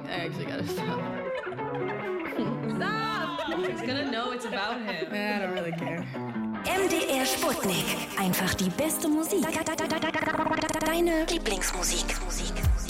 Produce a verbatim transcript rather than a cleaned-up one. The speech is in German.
I actually gotta stop. Stop! He's gonna know it's about him. I don't really care. M D R Sputnik. Einfach die beste Musik. Deine Lieblingsmusik.